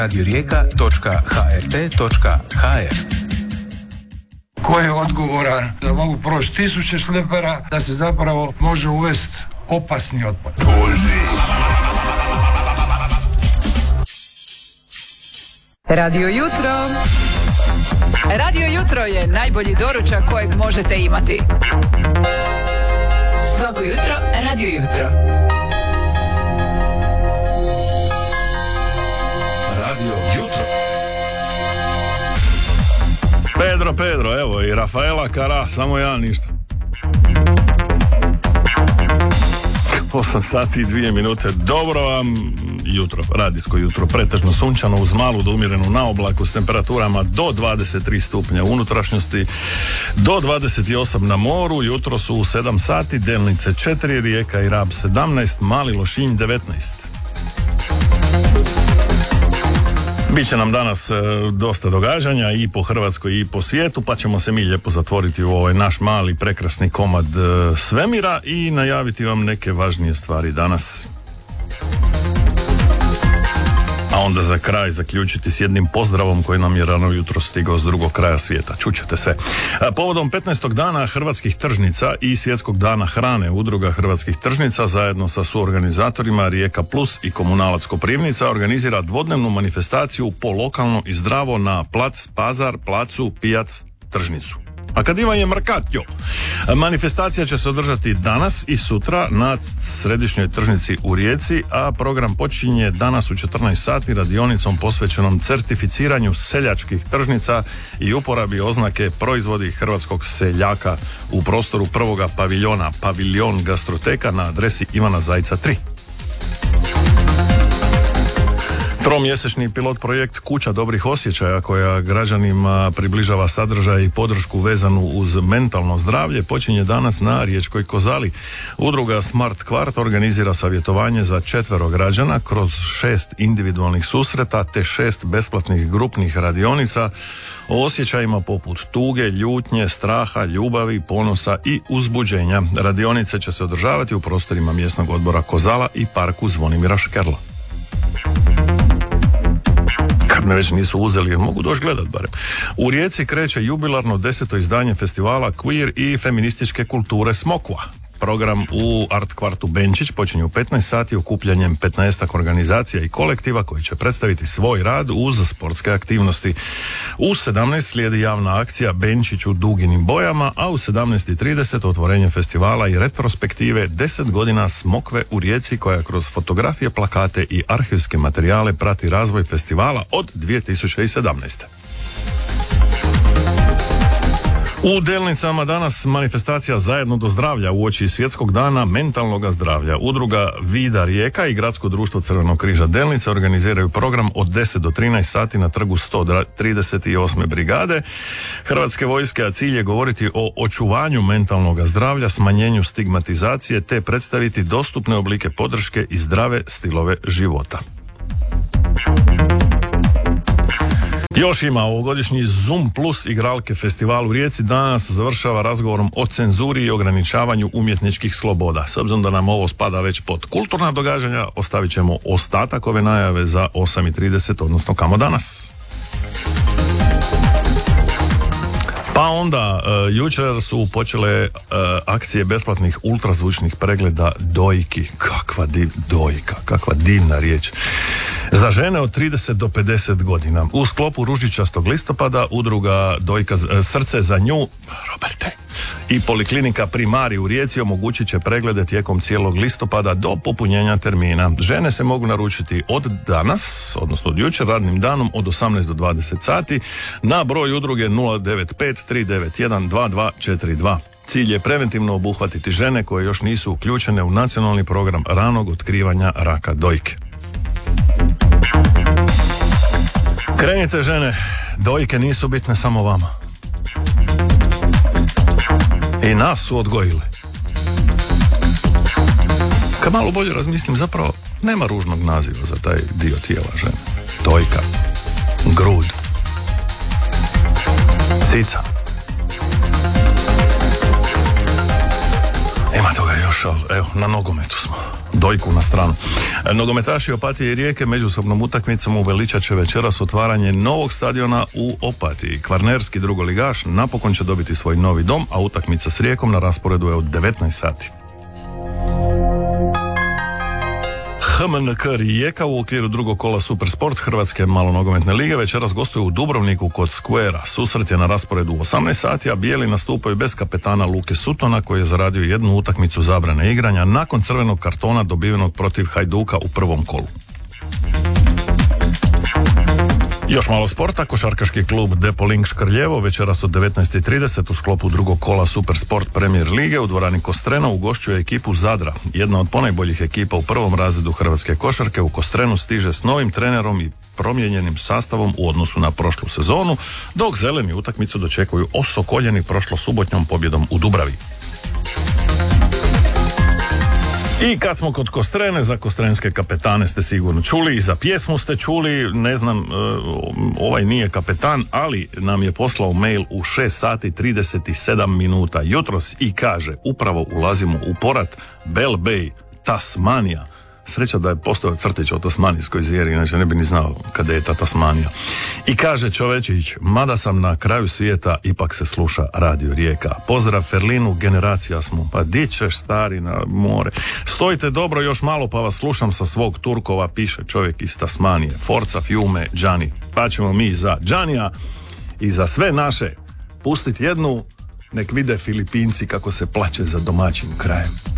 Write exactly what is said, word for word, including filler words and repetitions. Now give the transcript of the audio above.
radio rijeka točka h r t točka h r. Ko je odgovoran da mogu proći tisuće šlepera, da se zapravo može uvesti opasni otpad? Radio Jutro. Radio Jutro je najbolji doručak kojeg možete imati. Svako jutro, Radio Jutro. Radio Jutro. Pedro, Pedro, evo i Rafaela Kara, samo ja ništa. osam sati i dvije minute. Dobro vam jutro, radijsko jutro, pretežno sunčano uz malu do umjerenu naoblaku s temperaturama do dvadeset tri stupnja u unutrašnjosti, do dvadeset osam na moru. Jutro su u sedam sati, Delnice četiri, Rijeka i Rab sedamnaest, Mali Lošinj devetnaest. Biće nam danas e, dosta događanja i po Hrvatskoj i po svijetu, pa ćemo se mi lijepo zatvoriti u ovaj naš mali prekrasni komad e, svemira i najaviti vam neke važnije stvari danas. A onda za kraj zaključiti s jednim pozdravom koji nam je rano jutro stigao s drugog kraja svijeta. Čućete sve. A povodom petnaestog dana hrvatskih tržnica i svjetskog dana hrane, Udruga hrvatskih tržnica zajedno sa suorganizatorima Rijeka Plus i Komunalac Koprivnica organizira dvodnevnu manifestaciju po lokalno i zdravo na plac Pazar, placu Pijac, tržnicu. Akadima je Markatjo. Manifestacija će se održati danas i sutra na središnjoj tržnici u Rijeci, a program počinje danas u četrnaest sati radionicom posvećenom certificiranju seljačkih tržnica i uporabi oznake proizvodi hrvatskog seljaka u prostoru prvoga paviljona, paviljon gastroteka na adresi Ivana Zajca tri. Tromjesečni pilot projekt Kuća dobrih osjećaja koja građanima približava sadržaj i podršku vezanu uz mentalno zdravlje počinje danas na Riječkoj Kozali. Udruga Smart Kvart organizira savjetovanje za četvero građana kroz šest individualnih susreta te šest besplatnih grupnih radionica o osjećajima poput tuge, ljutnje, straha, ljubavi, ponosa i uzbuđenja. Radionice će se održavati u prostorima mjesnog odbora Kozala i parku Zvonimira Škerla. Kad me već nisu uzeli, mogu doći gledat barem. U Rijeci kreće jubilarno deseto izdanje festivala queer i feminističke kulture Smokva. Program u Art Kvartu Benčić počinje u petnaest sati okupljanjem petnaestak organizacija i kolektiva koji će predstaviti svoj rad uz sportske aktivnosti. U sedamnaest slijedi javna akcija Benčić u duginim bojama, a u sedamnaest i trideset otvorenje festivala i retrospektive deset godina Smokve u Rijeci koja kroz fotografije, plakate i arhivske materijale prati razvoj festivala od dvije tisuće sedamnaeste. U Delnicama danas manifestacija Zajedno do zdravlja uoči svjetskog dana mentalnog zdravlja. Udruga Vida Rijeka i Gradsko društvo Crvenog križa Delnice organiziraju program od deset do trinaest sati na trgu sto trideset osme brigade Hrvatske vojske, a cilj je govoriti o očuvanju mentalnog zdravlja, smanjenju stigmatizacije te predstaviti dostupne oblike podrške i zdrave stilove života. Još ima ovogodišnji Zoom Plus igralke festival u Rijeci danas završava razgovorom o cenzuri i ograničavanju umjetničkih sloboda. S obzirom da nam ovo spada već pod kulturna događanja, ostavit ćemo ostatak ove najave za osam i trideset, odnosno kamo danas. Pa onda, uh, jučer su počele uh, akcije besplatnih ultrazvučnih pregleda dojki. Kakva div, dojka, kakva divna riječ. Za žene od trideset do pedeset godina. U sklopu ružičastog listopada udruga Dojka Srce za nju, Roberte, i Poliklinika Primari u Rijeci omogućit će preglede tijekom cijelog listopada do popunjenja termina. Žene se mogu naručiti od danas, odnosno od jučer, radnim danom od osamnaest do dvadeset sati na broj udruge nula devet pet tri devet jedan dva dva četiri dva. Cilj je preventivno obuhvatiti žene koje još nisu uključene u nacionalni program ranog otkrivanja raka dojke. Krenite žene, dojke nisu bitne samo vama. I nas su odgojile. Kad malo bolje razmislim, zapravo nema ružnog naziva za taj dio tijela žene. Dojka, grud, cica. Ima toga još, ali evo, na nogometu smo. dojku na stranu. Nogometaši Opatije i Rijeke međusobnom utakmicom uveličat će večeras otvaranje novog stadiona u Opatiji. Kvarnerski drugoligaš napokon će dobiti svoj novi dom, a utakmica s Rijekom na rasporedu je od devetnaest sati. H M N K Rijeka u okviru drugog kola Supersport Hrvatske malonogometne lige večeras gostuje u Dubrovniku kod Squarea. Susret je na rasporedu u osamnaest sati, a bijeli nastupaju bez kapetana Luke Sutona koji je zaradio jednu utakmicu zabrane igranja nakon crvenog kartona dobivenog protiv Hajduka u prvom kolu. Još malo sporta, košarkaški klub Depo-Link Škrljevo večeras od devetnaest i trideset u sklopu drugog kola Supersport Premier lige u dvorani Kostreno ugošćuje ekipu Zadra. Jedna od ponajboljih ekipa u prvom razredu hrvatske košarke u Kostrenu stiže s novim trenerom i promijenjenim sastavom u odnosu na prošlu sezonu, dok zeleni utakmicu dočekuju osokoljeni prošlo subotnjom pobjedom u Dubravi. I kad smo kod Kostrene, za kostrenske kapetane ste sigurno čuli, i za pjesmu ste čuli, ne znam, ovaj nije kapetan, ali nam je poslao mail u šest sati trideset sedam minuta jutros i kaže, upravo ulazimo u porat Bell Bay, Tasmanija. Sreća da je postao crtić o tasmanijskoj zvijeri, inače ne bi ni znao kada je ta Tasmanija. I kaže Čovečić, mada sam na kraju svijeta, ipak se sluša Radio Rijeka. Pozdrav Ferlinu, generacija smo. Pa di ćeš stari na more? Stojite dobro još malo pa vas slušam sa svog Turkova, piše čovjek iz Tasmanije. Forza fiume Gianni. Pa ćemo mi za Giannija i za sve naše pustiti jednu, nek vide Filipinci kako se plače za domaćim krajem.